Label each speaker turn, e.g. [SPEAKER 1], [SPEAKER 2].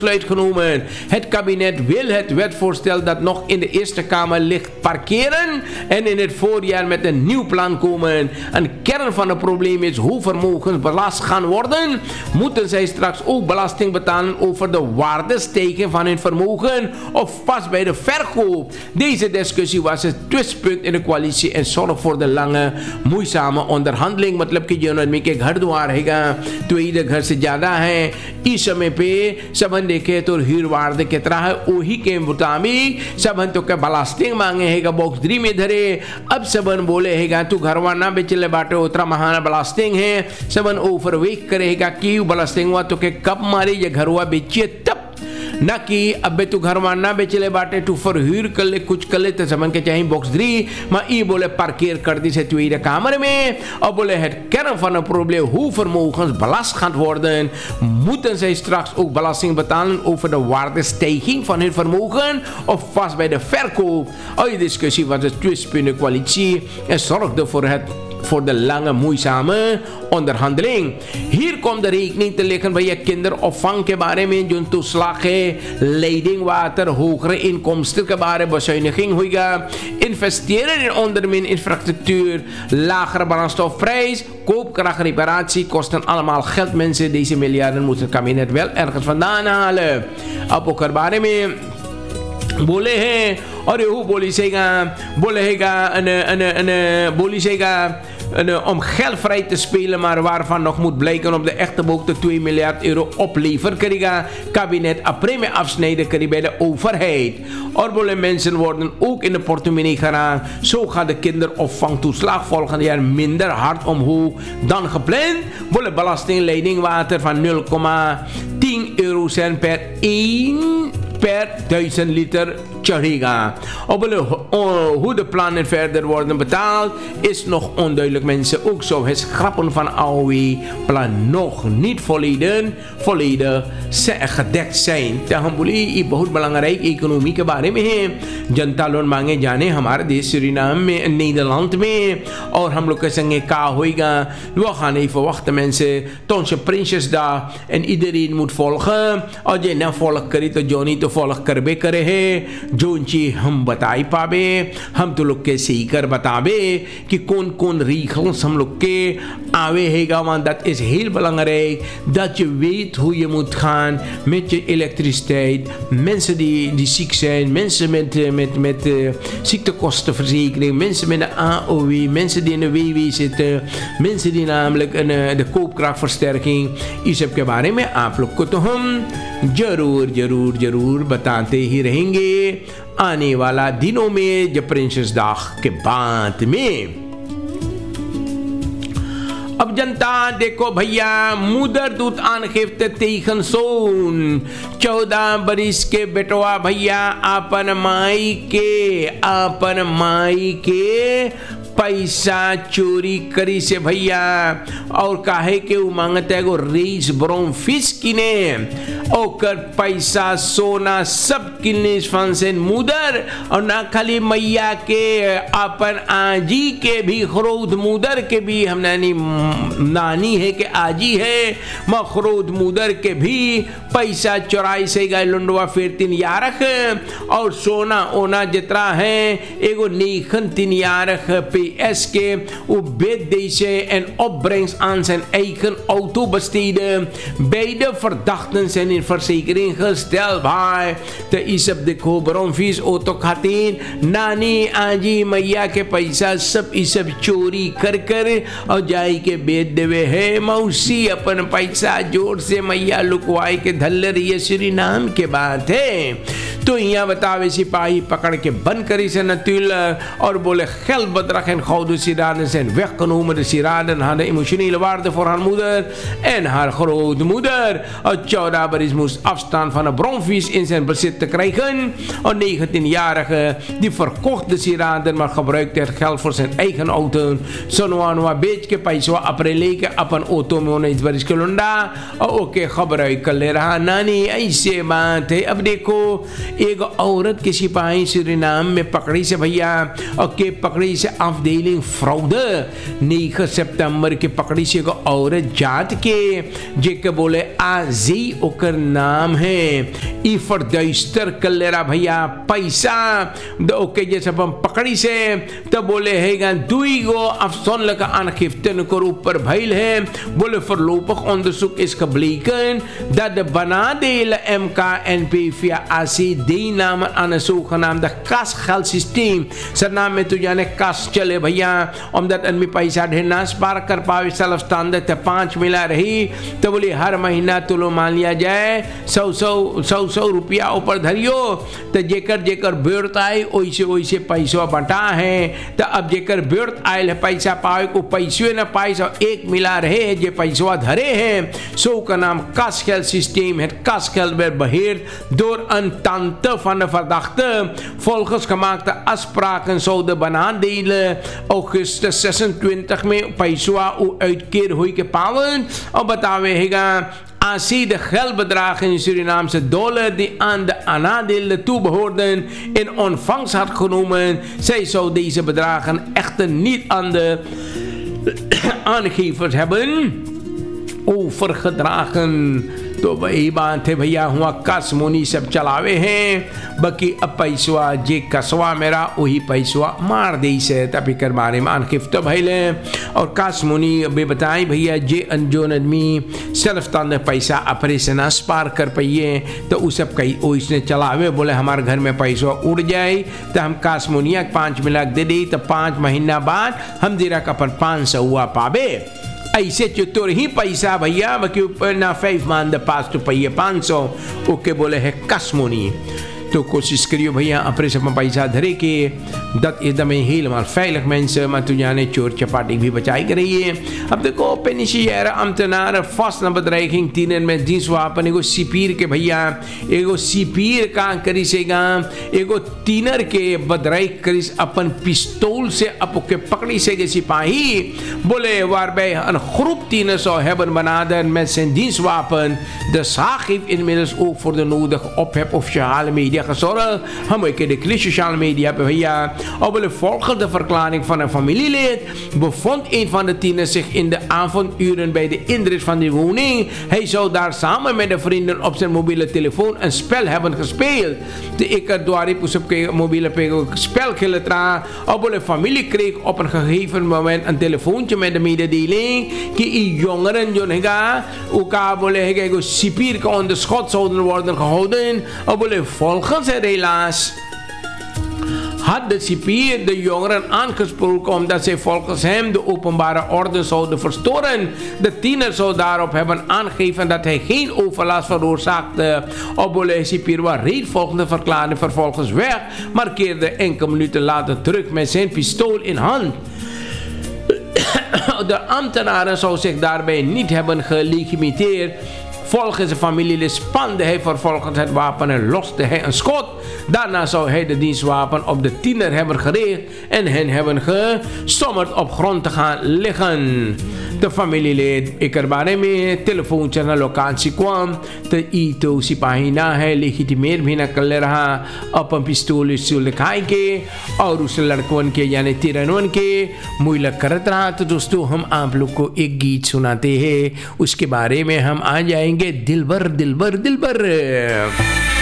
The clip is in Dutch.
[SPEAKER 1] genomen. Het kabinet wil het wetvoorstel dat nog in de Eerste Kamer ligt parkeren en in het voorjaar met een nieuw plan komen. Een kern van het probleem is hoe vermogens belast gaan worden. Moeten zij straks ook belasting betalen over de waardestijging van hun vermogen of vast bij de verkoop? Deze discussie was het twistpunt in de coalitie en zorgt voor de lange, moeizame onderhandeling. मतलब कि जो में के घर द्वार हैगा तो इधर घर से ज़्यादा है इस समय पे सबन देखे तो हीरवाड़ दे कितना है वही के मुताबिक सबन तो के बलास्टिंग मांगे हैगा बॉक्सरी में धरे अब सबन बोले हैगा तू घरवा ना बेचले बाटे उतरा महाना बलास्टिंग है सबन ओवरवेक करेगा कि बलास्टिंग हुआ तो के कब मारे ये घरवा बेचिए तब ना कि अबे तू घर ना बेचले बाटे तू फरहुर कर ले कुछ कर ले तो समन के चाहिए बॉक्सरी माँ ई बोले पार्केर कर दी से tweede kamer mee of बोले het kern van het probleem hoe vermogens belast gaat worden moeten zij straks ook belasting betalen over de waardestijging van hun vermogen of vast bij de verkoop. Die discussie was het twistpunt in de coalitie en zorgde voor de lange, moeizame onderhandeling. Hier komt de rekening te liggen bij je kinderopvang के बारे में जो toeslag है, leidingwater, hogere inkomsten के बारे में bezuiniging होगा, investeren in ondermin infrastructuur, lagere brandstofprijs, koopkrachtreparatie kosten allemaal geld mensen. Deze miljarden moet het kabinet wel ergens vandaan halen. अब ओकर बारे में बोले हैं और ये बोले om geld vrij te spelen, maar waarvan nog moet blijken op de echte boek 2 miljard euro opleveren. Krijgen kabinet een premie afsnijden bij de overheid. Orbole mensen worden ook in de portemonnee geraakt. Zo gaat de kinderopvangtoeslag volgend jaar minder hard omhoog dan gepland. Bolle belastingleidingwater van 0,10 eurocent per 1000 liter chariga. Hoe de plannen verder worden betaald is nog onduidelijk mensen. Ook zou het schrappen van AOW-plan nog niet volledig gedekt zijn. Tahambuli ये बहुत belangrijk economie के बारे में है. जनता लोन मांगे जाने हमारे देश सूरीनाम में नीदरलैंड में और हम लोग के संगे का होएगा. We gaan even wachten mensen. Tonse Prinsjesdag en iedereen moet volgen. Als je nou volg करी तो जो नहीं तो volg करबे करे है. जो चीज हम बताई पावे हम तो लोग के सही कर बतावे कि कौन regels हम लोग के आवे हैगा. Want dat is heel belangrijk dat je weet hoe je moet gaan met je elektriciteit. Mensen die ziek zijn, mensen met ziektekostenverzekering, mensen met een AOW, mensen die in de WW zitten, mensen die namelijk de koopkrachtversterking इस सब के बारे में आप लोग को तो हम जरूर बताते ही रहेंगे आने वाला दिनों में जब प्रिंसेस डे के बाद में. अब जनता देखो भैया moederdoet aangifte tegen zoon 14 बरिस के बेटवा भैया अपन माई के पैसा चोरी करी से भैया और काहे के वो मांगते है रेस ब्रोम फिश किने और पैसा सोना सब किने फंसे मुदर और ना खाली मैया के अपन आजी के भी खरोद मुदर के भी हम नानी है कि आजी है मखरोद मुदर के भी पैसा चुराई से गए लुंडवा फिर 3 यारख और सोना ओना जितना है एगो 9 यारख PS के beet deze en opbrengst aan zijn eigen auto besteden. Beide verdachten zijn in verzekering gesteld bij de isab de koberonvis auto khatin nani aji मैया के पैसा सब इसब चोरी कर और जाई के बेच देवे है. मौसी अपन पैसा जोर से मैया लुकवाई के धल रही है. श्री नाम के बात है तो यहाँ बतावे सिपाही पकड़ के बंद करी से नतुल और बोले geld bedrag en gouden sieraden zijn weggenomen. De sieraden hadden emotionele waarde voor haar moeder en haar grootmoeder. 14 baris moest afstand van een bronvis in zijn bezit te krijgen. Een 19-jarige die verkocht de sieraden maar gebruikte het geld voor zijn eigen auto. Zo'n beetje paiswa apreleke op een auto met iets baris kelonda. Oké gebruiken leren nani aise maat. Ab देखो एक औरत के सिपाही सूरीनाम में पकड़ी से भैया, और के पकड़ी से अफडेलिंग फ्रॉड 9 सितंबर के पकड़ी से एगो औरत जात के जेके बोले आजी ओकर नाम है ई फरदस्तर कल्लेरा भैया पैसा ओके जैसे हम पकड़ी से तब बोले है दुई गो अफसोन लगा अनखिफ्तन को ऊपर भइल है बोले verloopig onderzoek is gebleken dat de benadeelde MKNP via ACD namen aan een zogenaamde kasgeldsysteem. Zijn naam met toen जाने kas चले भैया omdat इनमें पैसा ढेर ना स्पार कर पावे selfstandig ते 5 मिला रही तो बोले हर महीना तुलो मान लिया जाए 100 रुपया ऊपर धरियो तो जेकर जेकर बेर्थ आए ओइसे पैसा बटा है तो अब जेकर बेर्थ आयल है पैसा पावे को पैसे न पाए सो एक मिला रहे जे पैसा धरे हैं सो का नाम kasgeld systeem het kasgeld werd beheerd door een tante van de verdachte. Volgens gemaakte afspraken zouden benadeelde augustus 26 में पैसा uitkeer हुई के पावन और बतावेगा ACD de geldbedragen in Surinaamse dollar die aan de anadeelde toebehoorden in ontvangst had genomen. Zij zou deze bedragen echter niet aan de aangevers hebben overgedragen. तो वही बात है भैया हुआ कसमोनी सब चलावे हैं बाकी अब पैसवा जे कसवा मेरा वही पैसवा मार दी से तभी कर बारे में अनखिफ्त भैले और कसमोनी अभी बताएं भैया जे अनजोन आदमी सेल्फतान पैसा अपने से ना स्पार कर पाइए तो उस सब कई उसने चलावे बोले हमारे घर में पैसा उड़ जाए तो हम कसमोनिया 5 मिनट दे दी तो 5 महीना बाद हम दिरा का अपन 500 हुआ पावे ऐसे चतुर ही पैसा भैया बाकी ऊपर ना 5 मान द पास तो पहिए 500 ओके बोले है कसमोनी तो कोशिश करियो भैया अपने से पैसा धरे के dat is daarmee helemaal veilig mensen, maar toen jij net choort chapati भी बचाई कर रही है. अब देखो पेनिशियर ambtenaren vast naar bedreiging tienen met dienstwapen एगो सिपीर के भैया एगो सिपीर का करी सेगा एगो तीनर के बदराई करी अपन पिस्तौल से अपो के पकड़ी सेगे सिपाही बोले waarbij een groep tieners zou hebben benaderd met zijn dienstwapen. De zaak heeft inmiddels ook voor de nodige ophef op sociale media gezorgd. हम एक de sociale media पे भैया Op de volgende verklaring van een familielid bevond een van de tieners zich in de avonduren bij de inrit van de woning. Hij zou daar samen met de vrienden op zijn mobiele telefoon een spel hebben gespeeld. De ikerdwari op mobiele spel खेलता Op de familie kreeg op een gegeven moment een telefoontje met de mededeling die jongeren जो हैगा उका बोले हैगा एगो सिपीर का onder schot zouden worden gehouden. Op de volgens het helaas had de cipier de jongeren aangesproken omdat zij volgens hem de openbare orde zouden verstoren. De tiener zou daarop hebben aangegeven dat hij geen overlast veroorzaakte. Obole cipier was reeds volgende verklaring vervolgens weg, maar keerde enkele minuten later terug met zijn pistool in hand. De ambtenaren zou zich daarbij niet hebben gelegitimeerd. Volgens de familielid spande hij vervolgens het wapen en loste hij een schot. Daarna zou hij de dienstwapen op de tiener hebben gericht en hen hebben gestommerd op grond te gaan liggen. De familielid ik er बारे में telephone channel लोकांशी kwam तो ई तो सिपाही ना है लेजिटिमेट भी ना कर ले रहा अपन पिस्तौल दिखाई के और उस लड़कों के यानी तिरनों के मुइला करत रहा. तो दोस्तों हम आप लोग को एक गीत सुनाते हैं उसके बारे में हम आ जाएंगे दिलबर दिलबर दिलबर.